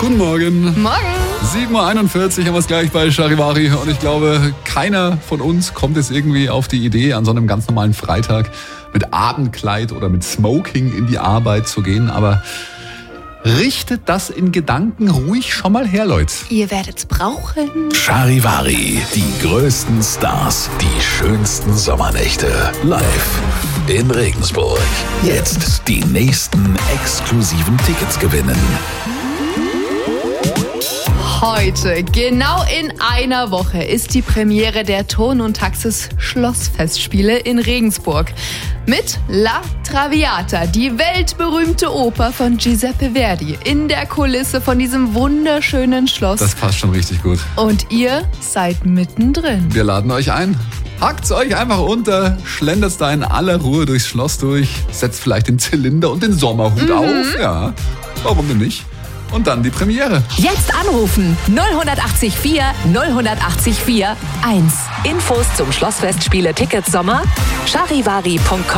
Guten Morgen. Morgen. 7.41 Uhr haben wir es gleich bei Charivari. Und ich glaube, keiner von uns kommt jetzt irgendwie auf die Idee, an so einem ganz normalen Freitag mit Abendkleid oder mit Smoking in die Arbeit zu gehen. Aber richtet das in Gedanken ruhig schon mal her, Leute. Ihr werdet's brauchen. Charivari, die größten Stars, die schönsten Sommernächte. Live in Regensburg. Jetzt die nächsten exklusiven Tickets gewinnen. Heute, genau in einer Woche, ist die Premiere der Ton und Taxis Schlossfestspiele in Regensburg. Mit La Traviata, die weltberühmte Oper von Giuseppe Verdi, in der Kulisse von diesem wunderschönen Schloss. Das passt schon richtig gut. Und ihr seid mittendrin. Wir laden euch ein. Hackt's euch einfach unter, schlendert da in aller Ruhe durchs Schloss durch, setzt vielleicht den Zylinder und den Sommerhut auf. Ja, warum denn nicht? Und dann die Premiere. Jetzt anrufen 0180 4 1. Infos zum Schlossfestspiele Tickets Sommer charivari.com.